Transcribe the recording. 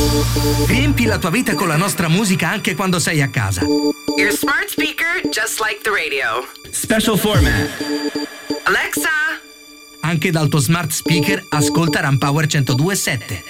Riempi la tua vita con la nostra musica anche quando sei a casa. Your smart speaker, just like the radio. Special format. Alexa. Anche dal tuo smart speaker ascolta Rampower 102.7.